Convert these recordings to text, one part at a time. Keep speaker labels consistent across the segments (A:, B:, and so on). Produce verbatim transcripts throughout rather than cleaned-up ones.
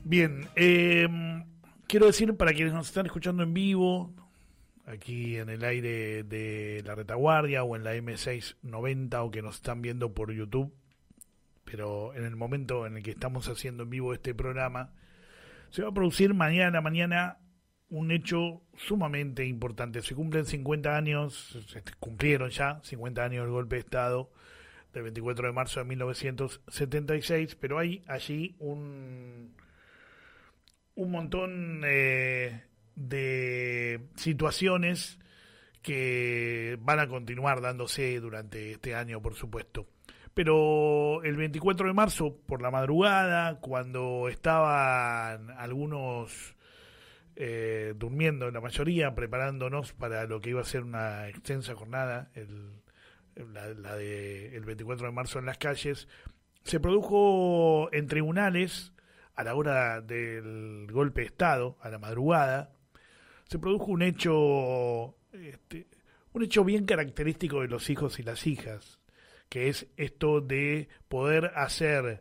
A: Bien, eh, quiero decir para quienes nos están escuchando en vivo, aquí en el aire de La Retaguardia o en la eme seiscientos noventa o que nos están viendo por YouTube, pero en el momento en el que estamos haciendo en vivo este programa, se va a producir mañana, mañana un hecho sumamente importante. Se cumplen cincuenta años, se cumplieron ya cincuenta años del golpe de Estado del veinticuatro de marzo de mil novecientos setenta y seis, pero hay allí un, un montón eh, de situaciones que van a continuar dándose durante este año, por supuesto. Pero el veinticuatro de marzo, por la madrugada, cuando estaban algunos eh, durmiendo, la mayoría, preparándonos para lo que iba a ser una extensa jornada, el, la, la de el veinticuatro de marzo en las calles, se produjo en tribunales, a la hora del golpe de Estado, a la madrugada, se produjo un hecho, este, un hecho bien característico de los hijos y las hijas, que es esto de poder hacer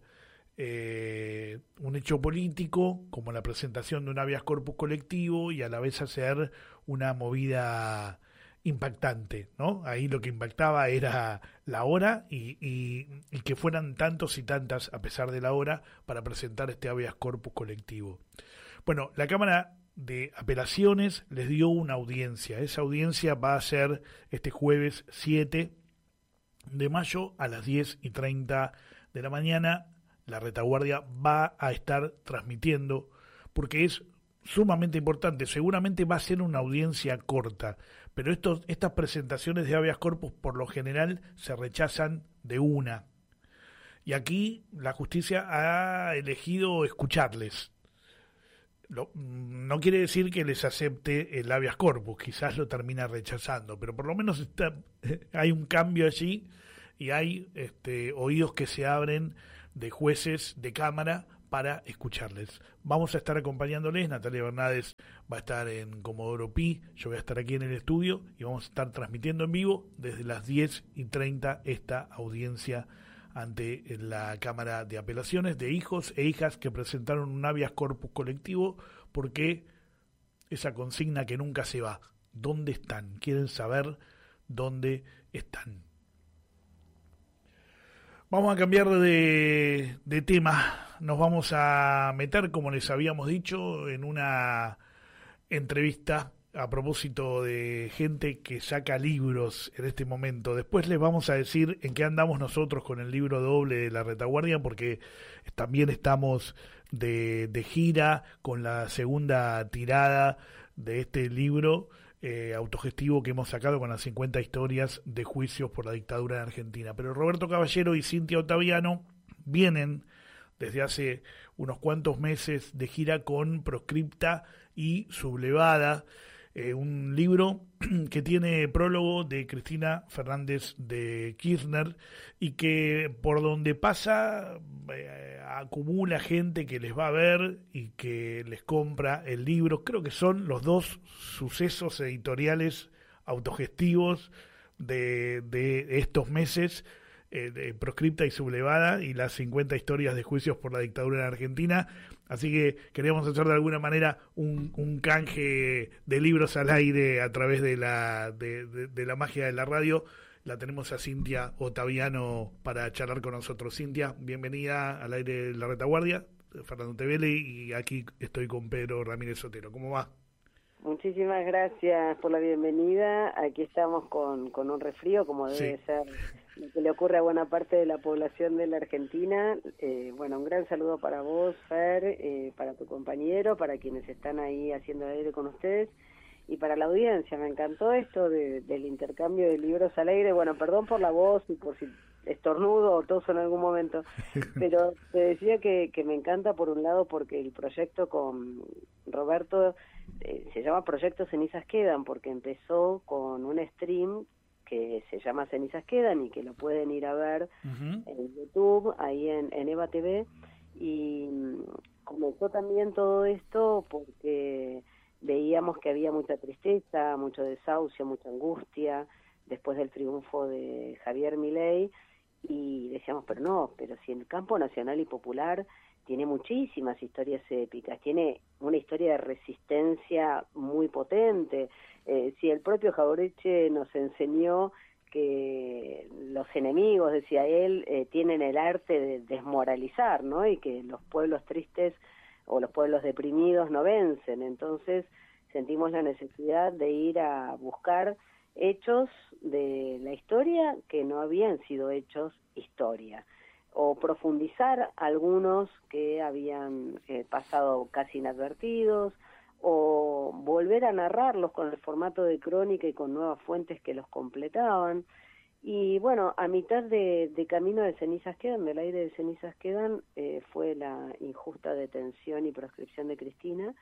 A: eh, un hecho político, como la presentación de un habeas corpus colectivo, y a la vez hacer una movida impactante, ¿no? Ahí lo que impactaba era la hora y, y, y que fueran tantos y tantas, a pesar de la hora, para presentar este habeas corpus colectivo. Bueno, la Cámara de Apelaciones les dio una audiencia. Esa audiencia va a ser este jueves siete de mayo a las diez y treinta de la mañana. La Retaguardia va a estar transmitiendo, porque es sumamente importante. Seguramente va a ser una audiencia corta, pero estos, estas presentaciones de habeas corpus por lo general se rechazan de una. Y aquí la justicia ha elegido escucharles. Lo, no quiere decir que les acepte el habeas corpus, quizás lo termina rechazando, pero por lo menos está, hay un cambio allí y hay este, oídos que se abren de jueces de cámara para escucharles. Vamos a estar acompañándoles, Natalia Bernades va a estar en Comodoro Pi, yo voy a estar aquí en el estudio y vamos a estar transmitiendo en vivo desde las diez y treinta esta audiencia ante la Cámara de Apelaciones de hijos e hijas que presentaron un habeas corpus colectivo, porque esa consigna que nunca se va, ¿dónde están? Quieren saber dónde están. Vamos a cambiar de, de tema, nos vamos a meter, como les habíamos dicho, en una entrevista a propósito de gente que saca libros en este momento. Después les vamos a decir en qué andamos nosotros con el libro doble de La Retaguardia, porque también estamos de, de gira con la segunda tirada de este libro eh, autogestivo que hemos sacado con las cincuenta historias de juicios por la dictadura en Argentina. Pero Roberto Caballero y Cintia Ottaviano vienen desde hace unos cuantos meses de gira con Proscripta y Sublevada, Eh, un libro que tiene prólogo de Cristina Fernández de Kirchner y que por donde pasa eh, acumula gente que les va a ver y que les compra el libro. Creo que son los dos sucesos editoriales autogestivos de, de estos meses, eh, de Proscripta y Sublevada y las cincuenta historias de juicios por la dictadura en Argentina. Así que queríamos hacer de alguna manera un, un canje de libros al aire a través de la, de, de, de la magia de la radio. La tenemos a Cintia Ottaviano para charlar con nosotros. Cintia, bienvenida al aire de La Retaguardia, Fernando Tevele, y aquí estoy con Pedro Ramírez Sotelo. ¿Cómo va?
B: Muchísimas gracias por la bienvenida. Aquí estamos con, con un resfrío, como debe sí. ser lo que le ocurre a buena parte de la población de la Argentina. Eh, bueno, un gran saludo para vos, Fer, eh, para tu compañero, para quienes están ahí haciendo aire con ustedes y para la audiencia. Me encantó esto de, del intercambio de libros al aire. Bueno, perdón por la voz y por si estornudo o toso en algún momento, pero te decía que, que me encanta por un lado porque el proyecto con Roberto eh, se llama Proyecto Cenizas Quedan, porque empezó con un stream que se llama Cenizas Quedan y que lo pueden ir a ver uh-huh. en YouTube, ahí en, en Eva T V, y comenzó también todo esto porque veíamos que había mucha tristeza, mucho desahucio, mucha angustia después del triunfo de Javier Milei, y decíamos, pero no, pero si en el campo nacional y popular tiene muchísimas historias épicas, tiene una historia de resistencia muy potente. Eh, si el propio Jauretche nos enseñó que los enemigos, decía él, eh, tienen el arte de desmoralizar, ¿no? Y que los pueblos tristes o los pueblos deprimidos no vencen. Entonces sentimos la necesidad de ir a buscar hechos de la historia que no habían sido hechos historia, o profundizar algunos que habían eh, pasado casi inadvertidos, o volver a narrarlos con el formato de crónica y con nuevas fuentes que los completaban. Y bueno, a mitad de, de camino de Cenizas Quedan, del aire de Cenizas Quedan, eh, fue la injusta detención y proscripción de Cristina,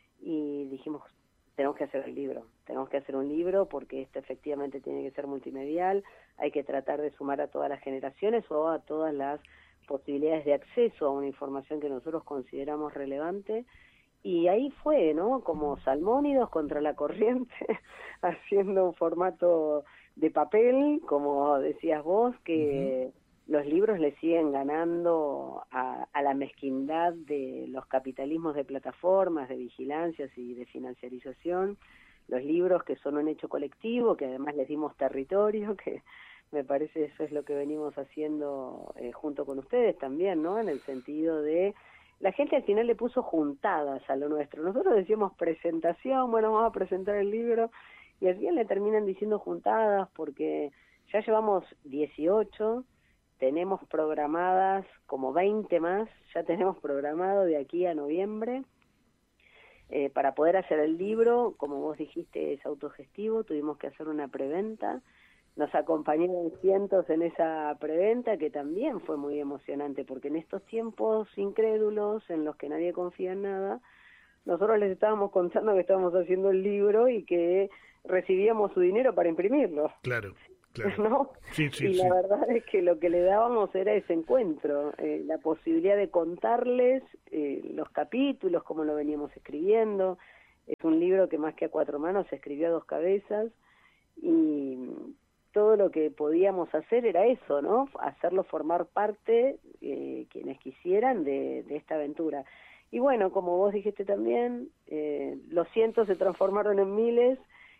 B: y dijimos, tenemos que hacer el libro, tenemos que hacer un libro porque esto efectivamente tiene que ser multimedial, hay que tratar de sumar a todas las generaciones o a todas las posibilidades de acceso a una información que nosotros consideramos relevante, y ahí fue, ¿no? Como salmónidos contra la corriente, haciendo un formato de papel, como decías vos, que uh-huh. los libros le siguen ganando a, a la mezquindad de los capitalismos de plataformas, de vigilancias y de financiarización, los libros que son un hecho colectivo, que además les dimos territorio, que me parece eso es lo que venimos haciendo eh, junto con ustedes también, ¿no? En el sentido de, la gente al final le puso juntadas a lo nuestro. Nosotros decíamos presentación, bueno, vamos a presentar el libro, y al final le terminan diciendo juntadas, porque ya llevamos dieciocho, tenemos programadas como veinte más, ya tenemos programado de aquí a noviembre, eh, para poder hacer el libro. Como vos dijiste, es autogestivo, tuvimos que hacer una preventa, nos acompañaron cientos en esa preventa, que también fue muy emocionante, porque en estos tiempos incrédulos, en los que nadie confía en nada, nosotros les estábamos contando que estábamos haciendo el libro y que recibíamos su dinero para imprimirlo.
A: Claro, claro.
B: ¿No?
A: Sí, sí,
B: y
A: sí.
B: la verdad es que lo que le dábamos era ese encuentro, eh, la posibilidad de contarles eh, los capítulos, cómo lo veníamos escribiendo. Es un libro que más que a cuatro manos se escribió a dos cabezas, y todo lo que podíamos hacer era eso, ¿no? Hacerlo formar parte, eh, quienes quisieran, de, de esta aventura. Y bueno, como vos dijiste también, eh, los cientos se transformaron en miles,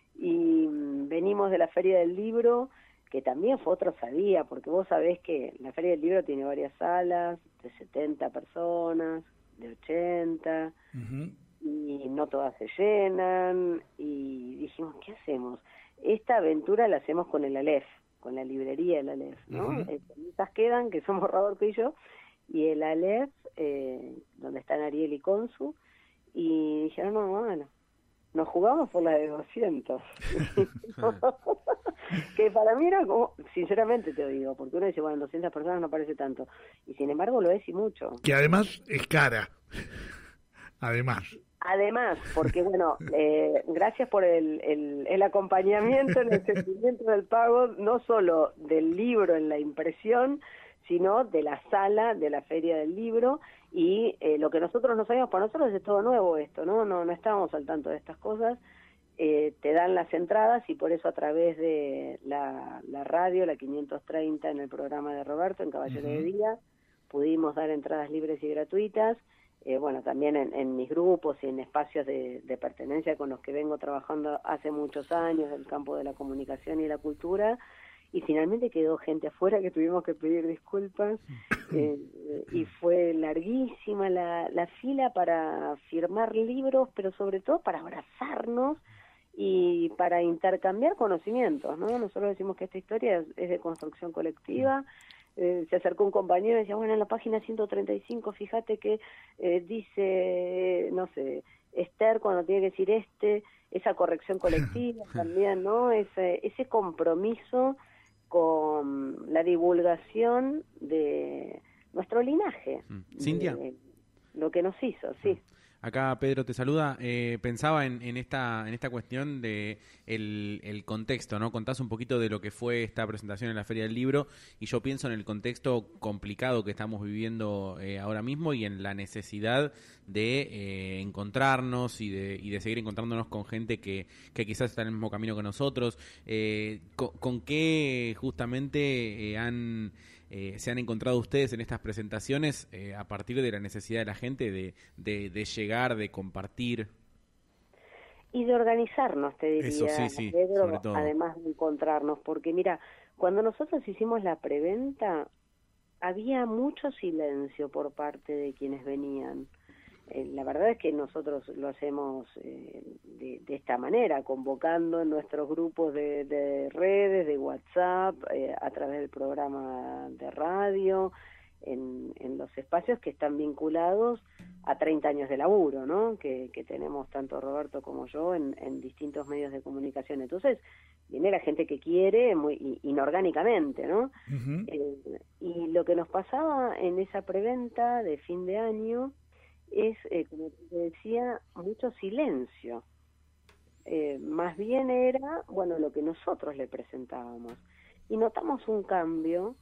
B: y mmm, venimos de la Feria del Libro, que también fue otra osadía, porque vos sabés que la Feria del Libro tiene varias salas, de setenta personas, de ochenta, uh-huh. y no todas se llenan, y dijimos, ¿qué hacemos? Esta aventura la hacemos con el Aleph, con la librería del Aleph, ¿no? Uh-huh. Estas quedan, que somos Rodolfo y yo, y el Aleph, eh, donde están Ariel y Consu, y dijeron, no, bueno, nos jugamos por la de doscientos. Que para mí era como, sinceramente te digo, porque uno dice, bueno, doscientas personas no parece tanto, y sin embargo lo es y mucho.
A: Que además es cara, además.
B: Además, porque bueno, eh, gracias por el, el, el acompañamiento en el sentimiento del pago, no solo del libro en la impresión, sino de la sala de la Feria del Libro, y eh, lo que nosotros no sabíamos, para nosotros es todo nuevo esto, ¿no? No, no estábamos al tanto de estas cosas. Eh, te dan las entradas, y por eso a través de la, la radio, la quinientos treinta, en el programa de Roberto, en Caballero uh-huh. de Día, pudimos dar entradas libres y gratuitas. Eh, bueno, también en, en mis grupos y en espacios de, de pertenencia con los que vengo trabajando hace muchos años, el campo de la comunicación y la cultura, y finalmente quedó gente afuera que tuvimos que pedir disculpas, eh, y fue larguísima la, la fila para firmar libros, pero sobre todo para abrazarnos y para intercambiar conocimientos, ¿no? Nosotros decimos que esta historia es, es de construcción colectiva. Eh, se acercó un compañero y decía, bueno, en la página ciento treinta y cinco, fíjate que eh, dice, no sé, Esther cuando tiene que decir este, esa corrección colectiva también, ¿no? Ese, ese compromiso con la divulgación de nuestro linaje.
C: Cintia.
B: De lo que nos hizo, sí.
C: Acá Pedro te saluda. Eh, pensaba en, en esta en esta cuestión de el, el contexto, ¿no? Contás un poquito de lo que fue esta presentación en la Feria del Libro, y yo pienso en el contexto complicado que estamos viviendo eh, ahora mismo, y en la necesidad de eh, encontrarnos y de, y de seguir encontrándonos con gente que, que quizás está en el mismo camino que nosotros. Eh, con, ¿Con qué justamente eh, han eh, se han encontrado ustedes en estas presentaciones eh, a partir de la necesidad de la gente de, de, de llegar, de compartir.
B: Y de organizarnos, te diría,
C: Eso sí, sí,
B: Pedro,
C: sobre todo.
B: además de encontrarnos, porque mira, cuando nosotros hicimos la preventa, había mucho silencio por parte de quienes venían. Eh, la verdad es que nosotros lo hacemos eh, de, de esta manera, convocando en nuestros grupos de, de redes, de WhatsApp, eh, a través del programa de radio, en, en los espacios que están vinculados a treinta años de laburo, ¿no? Que, que tenemos tanto Roberto como yo en, en distintos medios de comunicación. Entonces, viene la gente que quiere, muy inorgánicamente, ¿no? Uh-huh. Eh, y lo que nos pasaba en esa preventa de fin de año es, eh, como te decía, mucho silencio. Eh, más bien era, bueno, lo que nosotros le presentábamos. Y notamos un cambio.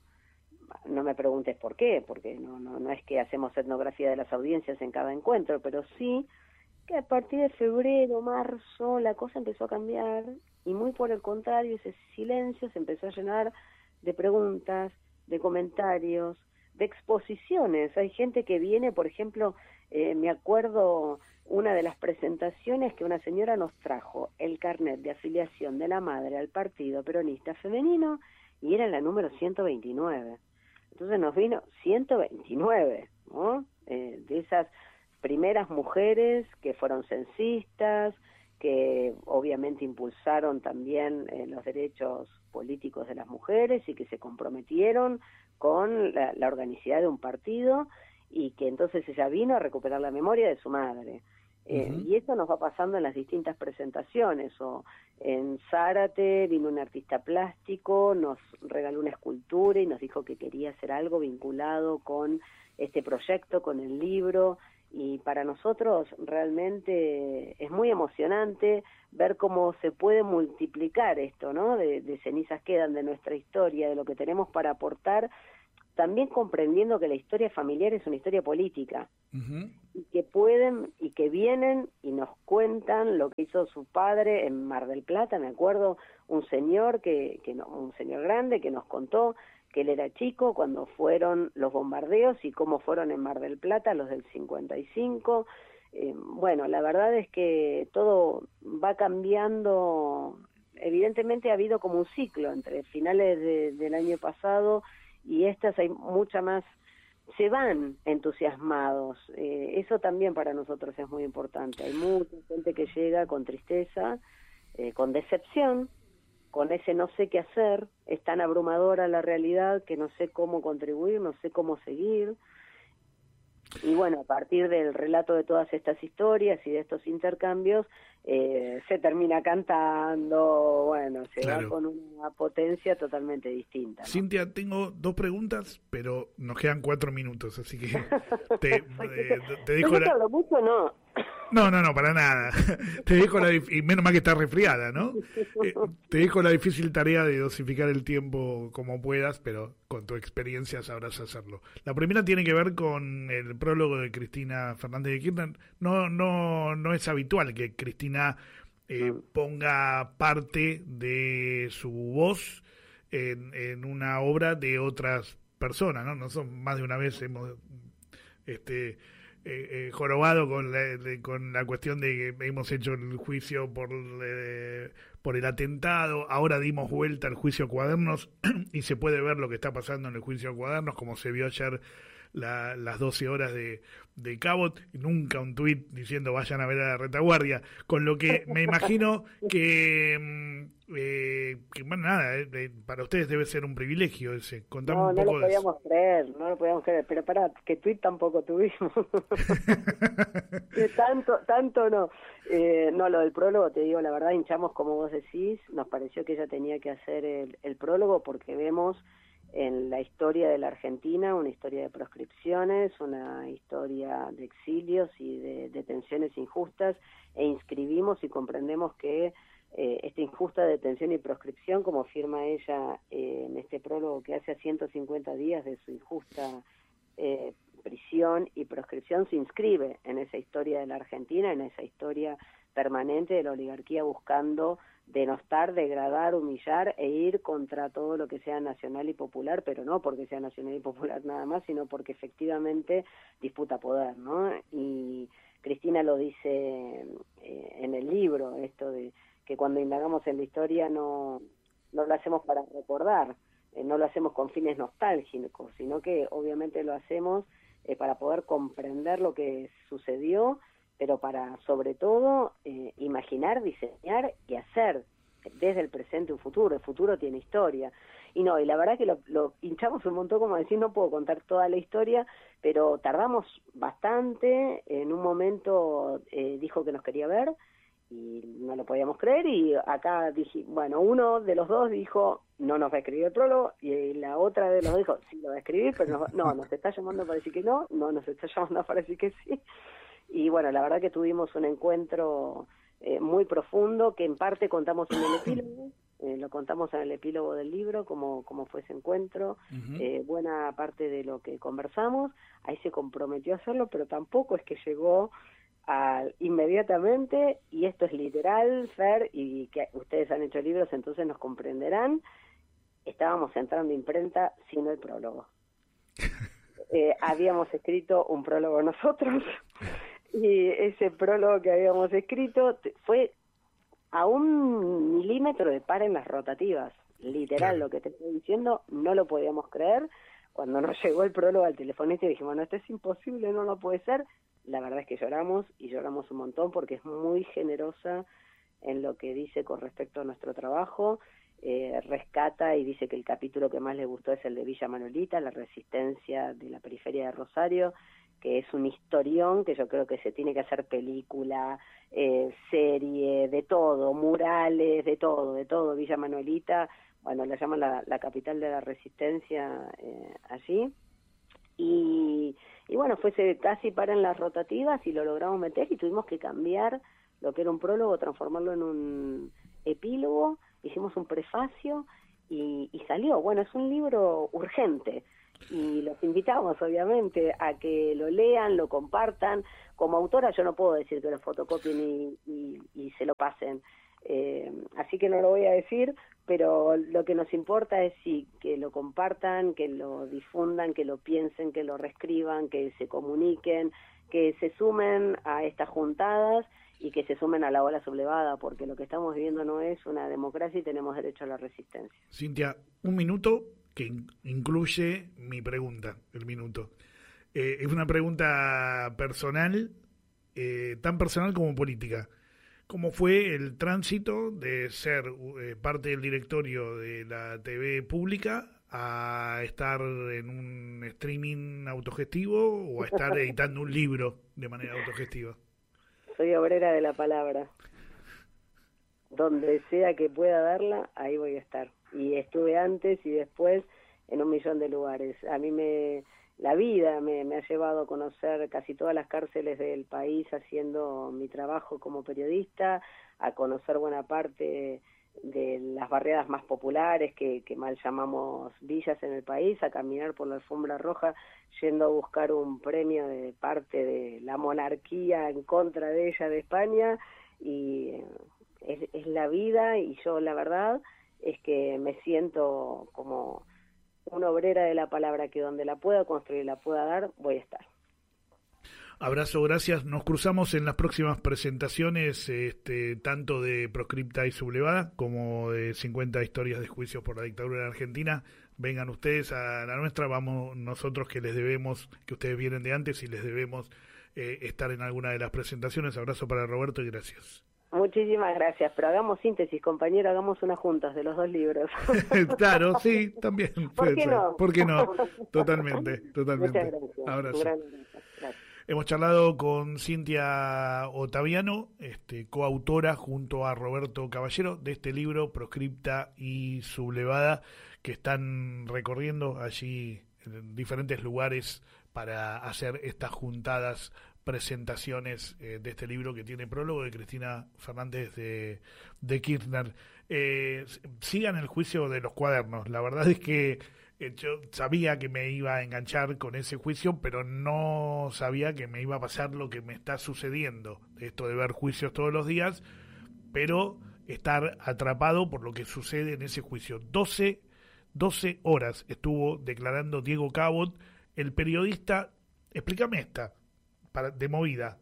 B: No me preguntes por qué, porque no, no, no es que hacemos etnografía de las audiencias en cada encuentro, pero sí que a partir de febrero, marzo, la cosa empezó a cambiar y muy por el contrario, ese silencio se empezó a llenar de preguntas, de comentarios, de exposiciones. Hay gente que viene, por ejemplo, eh, me acuerdo una de las presentaciones que una señora nos trajo, el carnet de afiliación de la madre al Partido Peronista Femenino, y era la número ciento veintinueve. Entonces nos vino ciento veintinueve, ¿no? Eh, de esas primeras mujeres que fueron censistas, que obviamente impulsaron también eh, los derechos políticos de las mujeres y que se comprometieron con la, la organicidad de un partido y que entonces ella vino a recuperar la memoria de su madre. Eh, uh-huh. Y eso nos va pasando en las distintas presentaciones. O en Zárate vino un artista plástico, nos regaló una escultura y nos dijo que quería hacer algo vinculado con este proyecto, con el libro, y para nosotros realmente es muy emocionante ver cómo se puede multiplicar esto, ¿no? De, de cenizas quedan, de nuestra historia, de lo que tenemos para aportar, también comprendiendo que la historia familiar es una historia política, uh-huh. y que pueden y que vienen y nos cuentan lo que hizo su padre en Mar del Plata. Me acuerdo un señor que, que no, un señor grande que nos contó que él era chico cuando fueron los bombardeos y cómo fueron en Mar del Plata los del cincuenta y cinco. Eh, bueno, la verdad es que todo va cambiando. Evidentemente ha habido como un ciclo entre finales de, del año pasado y estas, hay mucha más, se van entusiasmados. Eh, eso también para nosotros es muy importante. Hay mucha gente que llega con tristeza, eh, con decepción, con ese no sé qué hacer, es tan abrumadora la realidad que no sé cómo contribuir, no sé cómo seguir. Y bueno, a partir del relato de todas estas historias y de estos intercambios, eh, se termina cantando, bueno, se
A: claro.
B: va con una potencia totalmente distinta, ¿no?
A: Cintia, tengo dos preguntas, pero nos quedan cuatro minutos, así que te, eh, te dejo la...
B: ¿Hablo mucho o no?
A: No, no, no, para nada. Te dejo la, y menos mal que estás resfriada, ¿no? Eh, te dejo la difícil tarea de dosificar el tiempo como puedas, pero con tu experiencia sabrás hacerlo. La primera tiene que ver con el prólogo de Cristina Fernández de Kirchner. No, no, no es habitual que Cristina eh, ponga parte de su voz en, en una obra de otras personas, ¿no? No son más de una vez hemos este Eh, eh, jorobado con la, de, con la cuestión de que hemos hecho el juicio por eh, por el atentado, ahora dimos vuelta al juicio Cuadernos y se puede ver lo que está pasando en el juicio Cuadernos, como se vio ayer la, las doce horas de, de Cabot, nunca un tuit diciendo vayan a ver a la retaguardia, con lo que me imagino que, eh, que bueno, nada, eh, para ustedes debe ser un privilegio ese. Contame
B: no,
A: un
B: no
A: poco
B: lo
A: de
B: podíamos
A: eso.
B: creer, no lo podíamos creer, pero pará, que tuit tampoco tuvimos. tanto, tanto no. Eh, no, lo del prólogo, te digo, la verdad, hinchamos como vos decís, nos pareció que ella tenía que hacer el, el prólogo porque vemos en la historia de la Argentina una historia de proscripciones, una historia de exilios y de detenciones injustas, e inscribimos y comprendemos que eh, esta injusta detención y proscripción, como firma ella eh, en este prólogo que hace a ciento cincuenta días de su injusta eh, prisión y proscripción, se inscribe en esa historia de la Argentina, en esa historia permanente de la oligarquía buscando denostar, degradar, humillar e ir contra todo lo que sea nacional y popular, pero no porque sea nacional y popular nada más, sino porque efectivamente disputa poder, ¿no? Y Cristina lo dice eh, en el libro, esto de que cuando indagamos en la historia no, no lo hacemos para recordar, eh, no lo hacemos con fines nostálgicos, sino que obviamente lo hacemos eh, para poder comprender lo que sucedió, pero para, sobre todo, eh, imaginar, diseñar y hacer desde el presente un futuro. El futuro tiene historia. Y no, y la verdad que lo, lo hinchamos un montón, como decir, no puedo contar toda la historia, pero tardamos bastante. En un momento eh, dijo que nos quería ver y no lo podíamos creer, y acá dije, bueno, uno de los dos dijo, no nos va a escribir el prólogo, y la otra de los dos dijo, sí lo va a escribir, pero no, no nos está llamando para decir que no, no nos está llamando para decir que sí. Y bueno, la verdad que tuvimos un encuentro eh, muy profundo, que en parte contamos en el epílogo, eh, lo contamos en el epílogo del libro, como, como fue ese encuentro, uh-huh. eh, buena parte de lo que conversamos, ahí se comprometió a hacerlo, pero tampoco es que llegó a, inmediatamente, y esto es literal, Fer, y que ustedes han hecho libros, entonces nos comprenderán, estábamos entrando a imprenta sin el prólogo. Eh, habíamos escrito un prólogo nosotros, y ese prólogo que habíamos escrito fue a un milímetro de par en las rotativas, literal, lo que te estoy diciendo, no lo podíamos creer. Cuando nos llegó el prólogo al telefonista y dijimos, no, esto es imposible, no lo puede ser, la verdad es que lloramos, y lloramos un montón, porque es muy generosa en lo que dice con respecto a nuestro trabajo. Eh, rescata y dice que el capítulo que más le gustó es el de Villa Manuelita, la resistencia de la periferia de Rosario, que es un historión que yo creo que se tiene que hacer película, eh, serie, de todo, murales, de todo, de todo. Villa Manuelita, bueno, la llaman la, la capital de la resistencia eh, allí. Y, y bueno, fuese casi para en las rotativas y lo logramos meter, y tuvimos que cambiar lo que era un prólogo, transformarlo en un epílogo, hicimos un prefacio y, y salió. Bueno, es un libro urgente y los invitamos obviamente a que lo lean, lo compartan. Como autora yo no puedo decir que lo fotocopien y, y, y se lo pasen, eh, así que no lo voy a decir, pero lo que nos importa es sí, que lo compartan, que lo difundan, que lo piensen, que lo reescriban, que se comuniquen, que se sumen a estas juntadas y que se sumen a la ola sublevada, porque lo que estamos viviendo no es una democracia y tenemos derecho a la resistencia.
A: Cintia, un minuto que in- incluye mi pregunta, el minuto. Eh, es una pregunta personal, eh, tan personal como política. ¿Cómo fue el tránsito de ser eh, parte del directorio de la T V pública a estar en un streaming autogestivo o a estar editando un libro de manera autogestiva?
B: Soy obrera de la palabra. Donde sea que pueda darla, ahí voy a estar. Y estuve antes y después en un millón de lugares. A mí me la vida me, me ha llevado a conocer casi todas las cárceles del país haciendo mi trabajo como periodista, a conocer buena parte de las barriadas más populares que, que mal llamamos villas en el país, a caminar por la alfombra roja yendo a buscar un premio de parte de la monarquía en contra de ella, de España, y es, es la vida, y yo la verdad es que me siento como una obrera de la palabra, que donde la pueda construir, la pueda dar, voy a estar.
A: Abrazo, gracias. Nos cruzamos en las próximas presentaciones, este, tanto de Proscripta y Sublevada como de cincuenta historias de juicios por la dictadura en Argentina. Vengan ustedes a la nuestra, vamos nosotros que les debemos, que ustedes vienen de antes y les debemos eh, estar en alguna de las presentaciones. Abrazo para Roberto y gracias.
B: Muchísimas gracias, pero hagamos síntesis, compañero, hagamos unas juntas de los dos libros.
A: Claro, sí, también.
B: ¿Por qué no?
A: ¿Por qué no? Totalmente, totalmente.
B: Muchas gracias.
A: Abrazo.
B: Un gran abrazo. Gracias.
A: Hemos charlado con Cintia Ottaviano, este, coautora junto a Roberto Caballero de este libro, Proscripta y Sublevada, que están recorriendo allí en diferentes lugares para hacer estas juntadas presentaciones eh, de este libro que tiene prólogo de Cristina Fernández de, de Kirchner. Eh, sigan el juicio de los cuadernos. La verdad es que eh, yo sabía que me iba a enganchar con ese juicio, pero no sabía que me iba a pasar lo que me está sucediendo, esto de ver juicios todos los días, pero estar atrapado por lo que sucede en ese juicio. doce, doce horas estuvo declarando Diego Cabot, el periodista. Explícame esta, para, de movida.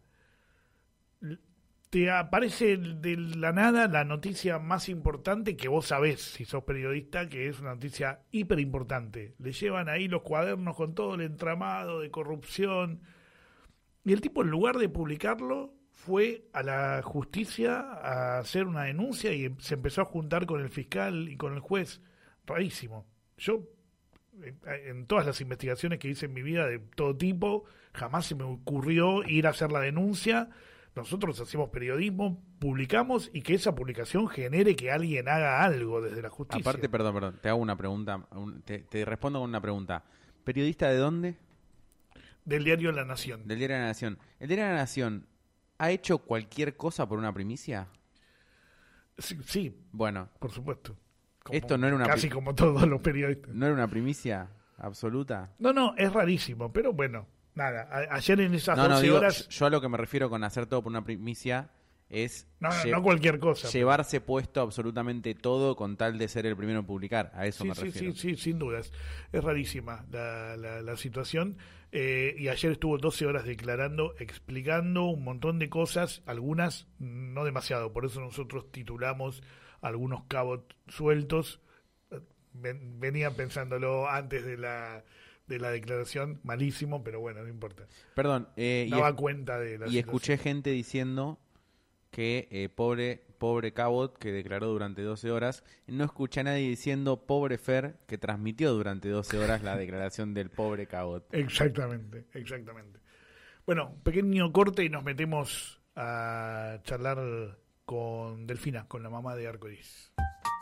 A: Te aparece de la nada la noticia más importante que vos sabés, si sos periodista, que es una noticia hiper importante. Le llevan ahí los cuadernos con todo el entramado de corrupción. Y el tipo, en lugar de publicarlo, fue a la justicia a hacer una denuncia y se empezó a juntar con el fiscal y con el juez. Rarísimo. Yo, en todas las investigaciones que hice en mi vida de todo tipo, jamás se me ocurrió ir a hacer la denuncia. Nosotros hacemos periodismo, publicamos y que esa publicación genere que alguien haga algo desde la justicia.
C: Aparte, perdón, perdón, te hago una pregunta, te, te respondo con una pregunta. ¿Periodista de dónde?
A: Del diario La Nación.
C: Del diario La Nación. ¿El diario La Nación ha hecho cualquier cosa por una primicia?
A: Sí, sí,
C: bueno,
A: por supuesto. Como,
C: esto no era una
A: casi
C: pri-
A: como todos los periodistas.
C: ¿No era una primicia absoluta?
A: No, no, es rarísimo, pero bueno. Nada, a, ayer en esas
C: no, no,
A: doce
C: digo,
A: horas...
C: Yo a lo que me refiero con hacer todo por una primicia es...
A: No, no,
C: lle-
A: no cualquier cosa.
C: Llevarse pero... puesto absolutamente todo con tal de ser el primero en publicar. A eso
A: sí,
C: me
A: sí,
C: refiero.
A: Sí, sí, sin dudas. Es rarísima la, la, la situación. Eh, y ayer estuvo doce horas declarando, explicando un montón de cosas, algunas no demasiado. Por eso nosotros titulamos algunos cabos sueltos. Ven, venía pensándolo antes de la... de la declaración, malísimo, pero bueno, no importa.
C: Perdón, eh,
A: daba
C: y,
A: cuenta de la
C: y
A: situación.
C: escuché gente diciendo que eh, pobre pobre Cabot, que declaró durante doce horas, no escuché a nadie diciendo pobre Fer, que transmitió durante doce horas la declaración del pobre Cabot.
A: Exactamente, exactamente. Bueno, pequeño corte y nos metemos a charlar con Delfina, con la mamá de Arcoiris.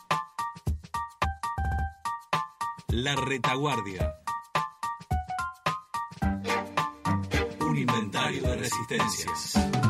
D: La Retaguardia. Un inventario de resistencias.